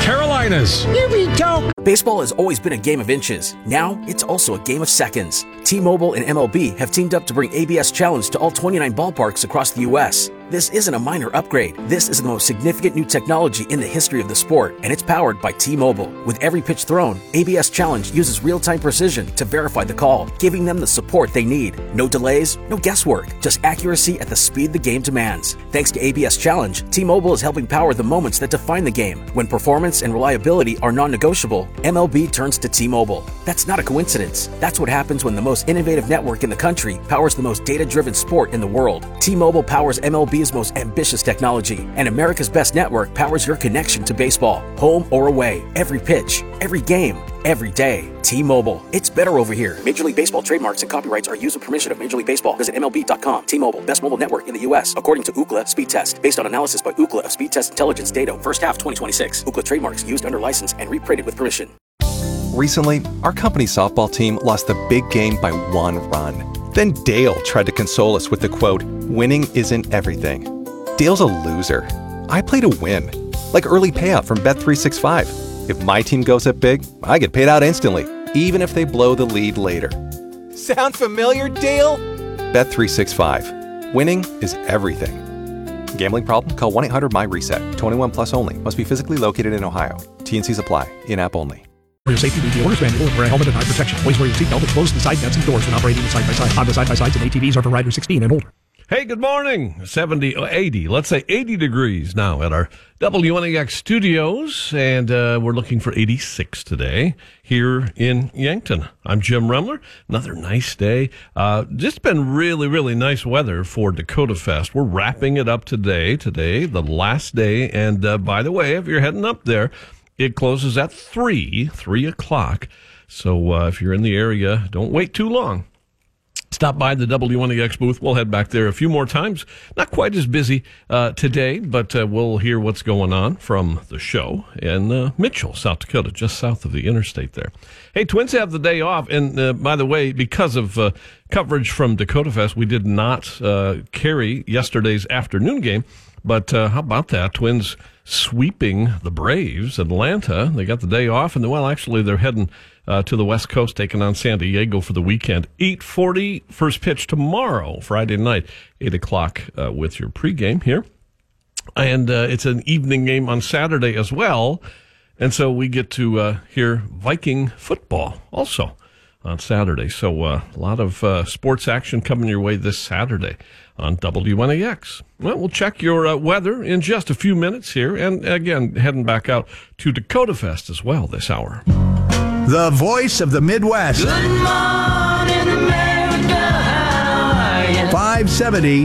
Carolinas. Here we go. Baseball has always been a game of inches. Now, it's also a game of seconds. T-Mobile and MLB have teamed up to bring ABS Challenge to all 29 ballparks across the U.S. This isn't a minor upgrade. This is the most significant new technology in the history of the sport, and it's powered by T-Mobile. With every pitch thrown, ABS Challenge uses real-time precision to verify the call, giving them the support they need. No delays, no guesswork, just accuracy at the speed the game demands. Thanks to ABS Challenge, T-Mobile is helping power the moments that define the game. When performance and reliability are non-negotiable, MLB turns to T-Mobile. That's not a coincidence. That's what happens when the most innovative network in the country powers the most data-driven sport in the world. T-Mobile powers MLB's most ambitious technology, and America's best network powers your connection to baseball. Home or away, every pitch, every game, every day. T-Mobile. It's better over here. Major League Baseball trademarks and copyrights are used with permission of Major League Baseball. Visit MLB.com. T-Mobile. Best mobile network in the U.S. according to Ookla Speed Test. Based on analysis by Ookla of Speed Test Intelligence data. First half 2026. Ookla trademarks used under license and reprinted with permission. Recently, our company softball team lost the big game by 1 run. Then Dale tried to console us with the quote, "Winning isn't everything." Dale's a loser. I play to win. Like early payout from Bet365. If my team goes up big, I get paid out instantly, even if they blow the lead later. Sound familiar, Dale? Bet365. Winning is everything. Gambling problem? Call 1-800-MY-RESET. 21 plus only. Must be physically located in Ohio. T&Cs apply. In-app only. For your safety, read the owner's manual and wear a helmet and eye protection. Always wear your seatbelt and close the side nets and doors when operating the side-by-side. Honda side-by-sides and ATVs are for riders 16 and older. Hey, good morning. 80, let's say 80 degrees now at our WNEX studios, and we're looking for 86 today here in Yankton. I'm Jim Remler. Another nice day. Just been really, really nice weather for Dakota Fest. We're wrapping it up today, the last day, and by the way, if you're heading up there, it closes at 3 o'clock. So if you're in the area, don't wait too long. Stop by the WNEX booth. We'll head back there a few more times. Not quite as busy today, but we'll hear what's going on from the show in Mitchell, South Dakota, just south of the interstate there. Hey, Twins have the day off. And by the way, because of coverage from Dakota Fest, we did not carry yesterday's afternoon game. But how about that? Twins sweeping the Braves, Atlanta. They got the day off, and actually they're heading to the West Coast, taking on San Diego for the weekend. 8:40, first pitch tomorrow, Friday night, 8 o'clock with your pregame here. And it's an evening game on Saturday as well. And so we get to hear Viking football also on Saturday. So a lot of sports action coming your way this Saturday on WNEX. Well, we'll check your weather in just a few minutes here. And again, heading back out to Dakota Fest as well this hour. The voice of the Midwest. Good morning, America. How are you? 570